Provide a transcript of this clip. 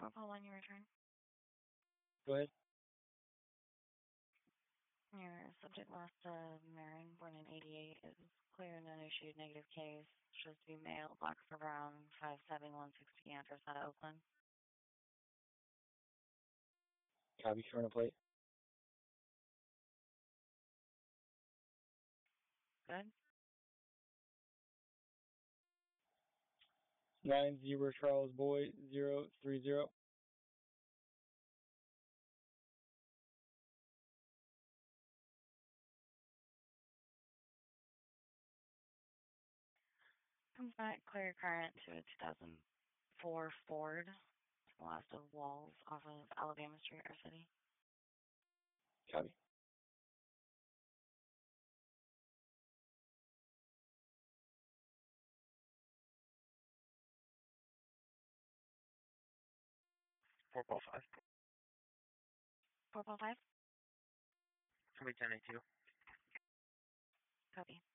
4.1, your return. Go ahead. Your subject last Marion, born in 88, is clear and unissued negative case. Shows to be male, black for brown, 5'7", 160, address out of Oakland. Copy, showing a plate. Good. 90 Charles Boy 030. Comes back, clear current to a 2004 Ford. The last of Walls off of Alabama Street, our city. Copy. Four ball five. 4.5. Somebody 1082. Copy.